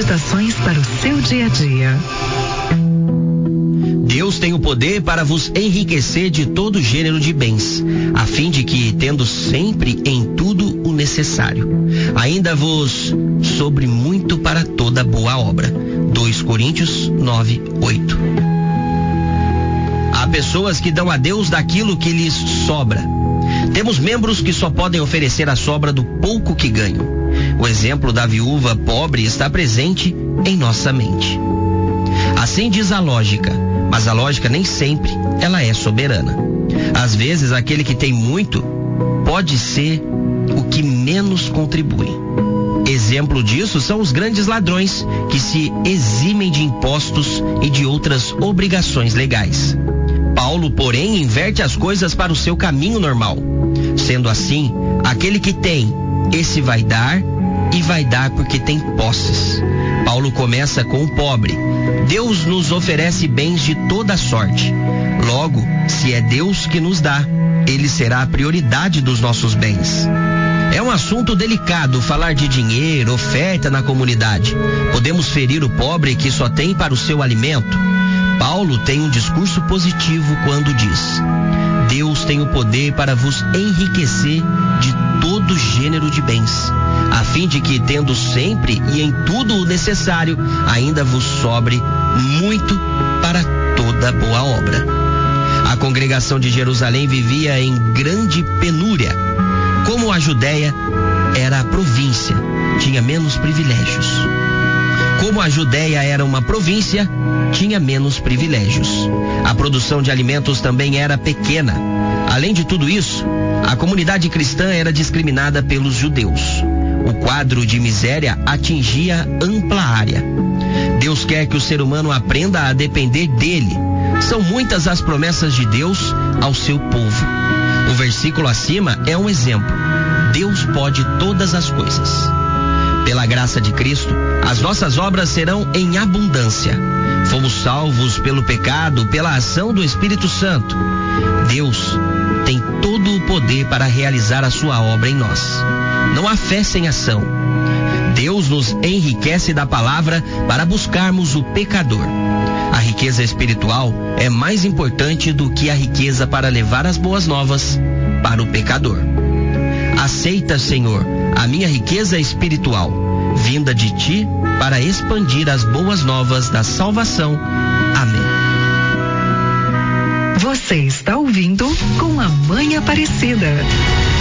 Meditações para o seu dia a dia. Deus tem o poder para vos enriquecer de todo gênero de bens, a fim de que, tendo sempre em tudo o necessário, ainda vos sobre muito para toda boa obra. 2 Coríntios 9:8. Há pessoas que dão a Deus daquilo que lhes sobra. Temos membros que só podem oferecer a sobra do pouco que ganham. O exemplo da viúva pobre está presente em nossa mente. Assim diz a lógica, mas a lógica nem sempre ela é soberana. Às vezes, aquele que tem muito pode ser o que menos contribui. Exemplo disso são os grandes ladrões que se eximem de impostos e de outras obrigações legais. Paulo, porém, inverte as coisas para o seu caminho normal. Sendo assim, aquele que tem, esse vai dar, e vai dar porque tem posses. Paulo começa com o pobre. Deus nos oferece bens de toda sorte. Logo, se é Deus que nos dá, Ele será a prioridade dos nossos bens. É um assunto delicado falar de dinheiro, oferta na comunidade. Podemos ferir o pobre que só tem para o seu alimento. Paulo tem um discurso positivo quando diz: Deus tem o poder para vos enriquecer de todo gênero de bens, a fim de que, tendo sempre e em tudo o necessário, ainda vos sobre muito para toda boa obra. A congregação de Jerusalém vivia em grande penúria. Como a Judéia era a província, tinha menos privilégios. Como a Judéia era uma província, tinha menos privilégios. A produção de alimentos também era pequena. Além de tudo isso, a comunidade cristã era discriminada pelos judeus. O quadro de miséria atingia ampla área. Deus quer que o ser humano aprenda a depender dele. São muitas as promessas de Deus ao seu povo. O versículo acima é um exemplo. Deus pode todas as coisas. Pela graça de Cristo, as nossas obras serão em abundância. Fomos salvos pelo pecado, pela ação do Espírito Santo. Deus tem todo o poder para realizar a sua obra em nós. Não há fé sem ação. Deus nos enriquece da palavra para buscarmos o pecador. A riqueza espiritual é mais importante do que a riqueza para levar as boas novas para o pecador. Aceita, Senhor, a minha riqueza espiritual, vinda de ti para expandir as boas novas da salvação. Amém. Você está ouvindo Com a Mãe Aparecida.